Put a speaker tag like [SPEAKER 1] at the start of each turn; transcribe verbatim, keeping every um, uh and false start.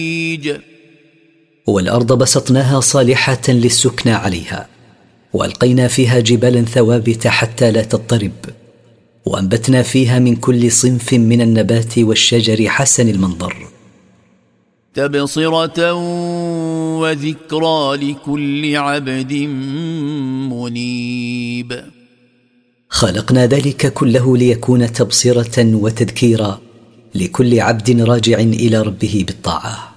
[SPEAKER 1] والأرض بسطناها صالحة للسكنى عليها، وألقينا فيها جبالا ثوابت حتى لا تضطرب، وأنبتنا فيها من كل صنف من النبات والشجر حسن المنظر،
[SPEAKER 2] تبصرة وذكرى لكل عبد منيب.
[SPEAKER 1] خلقنا ذلك كله ليكون تبصرة وتذكيرا لكل عبد راجع إلى ربه بالطاعة.